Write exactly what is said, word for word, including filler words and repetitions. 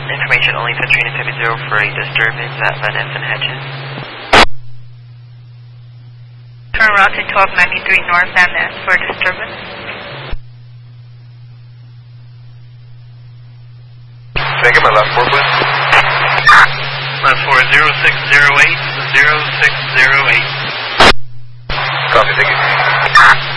Information only to Trina seven zero for a disturbance at Van Essen Hedges. Turn route to twelve ninety-three North Van Ness for disturbance. Can I get my last four, please? Last four, zero six zero eight, zero six zero eight. Copy, thank you.